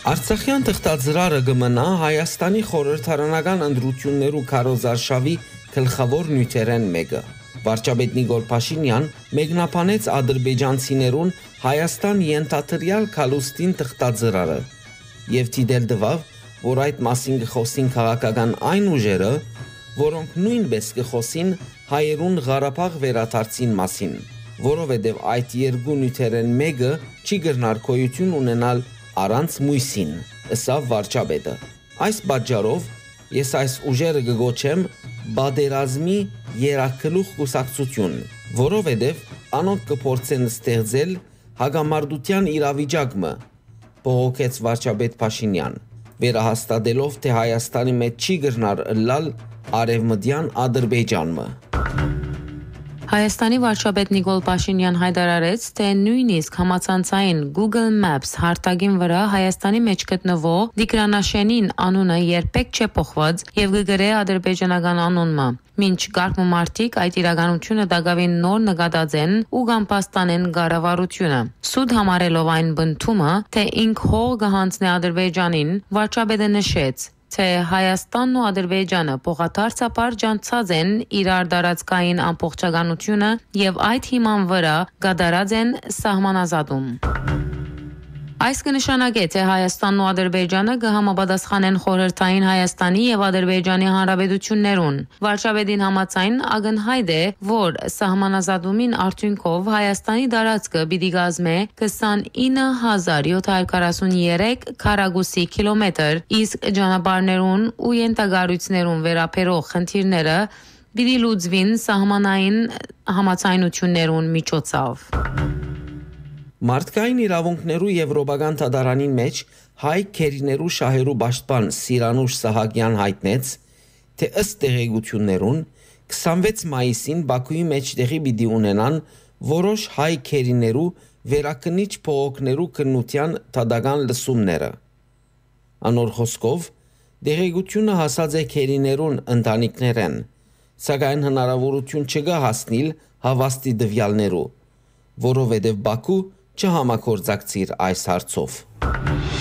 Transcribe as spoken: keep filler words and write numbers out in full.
Արցախյան թղթածրարը կմնա Հայաստանի խորհրդարանական ընտրություններու քարոզարշավի գլխավոր նյութերեն մեկը։ Վարչապետ Նիկոլ Փաշինյան մեկնաբանեց ադրբեջանցիներուն Հայաստան ենթադրյալ քալուստին թղթածրարը եւ դիտել դվավ, որ այդ մասին կխոսին քաղաքական այն ուժերը, որոնք նույնպես կխոսին հայերուն Ղարաբաղ վերադարձին մասին, որովհետեւ այդ երկու նյութերեն մեկը չի կրնար գոյություն ունենալ առանց մույսին, ըսավ վարչապետը։ Այս պատճառով ես այս ուժերը կգոչեմ բادرազմի երակլուխ կուսակցություն, որովհետև անոնք կփորձեն ստեղծել հագամարտության իրավիճակը, բողոքեց վարչապետ Փաշինյան, վերահաստատելով, թե Հայաստանի մեջ չի կրնար ըլլալ արևմտյան Ադրբեջանը։ Հայաստանի վարչապետ Նիկոլ Փաշինյան հայտարարեց, թե նույնիսկ համացանցային Google Maps հարտակին վրա Հայաստանի մեջ գտնվող Դիկրանաշենին անունը երբեք չէ փոխված եւ գգրե ադրբեջանական անունը։ Մինչ գարկմամարտիկ այդ իրականությունը դակավին նոր նկատած են ու գամպաստանեն կառավարությունը։ Սուտ համարելով այն բնդումը, թե ինք հող կհանձնի Ադրբեջանին, վարչապետը նշեց, թե Հայաստանն ու Ադրբեջանը փոխադարձաբար ջանցած են իրար դարածքային ամբողջականությունը եւ այդ հիման վրա կատարած են սահմանազատում։ Այս կնշանակե, թե Հայաստանն ու Ադրբեջանը կհամապատասխանեն խորհրդային Հայաստանի եւ Ադրբեջանի հանրապետություններուն։ Վարչապետին համաձայն ակնհայտ է, որ սահմանազատումին արդյունքով Հայաստանի տարածքը պիտի կազմե քսանինը հազար յոթ հարյուր քառասուններեք քառակուսի կիլոմետր, իսկ ճանապարհներուն ու ենթակառույցներուն վերաբերող խնդիրները պիտի լուծվին սահմանային համաձայնություններուն միջոցով։ Մարդկային իրավունքներու Եվրոպական դատարանին մեջ հայ քերիներու շահերու պաշտպան Սիրանուշ Սահակյան հայտնեց, թե ըստ տեղեկություններուն քսանվեց մայիսին Բաքուի մեջ տեղի պիտի ունենան որոշ հայ քերիներու վերակնիչ փողոքներու քննության դատական լսումները։ Անոր խոսքով տեղեկությունը հասած է քերիներուն ընտանիքներեն, սակայն հնարավորություն չկա հասնել հավաստի տվյալներու, որովհետև Բաքու չհամագործակցիր այս հարցով։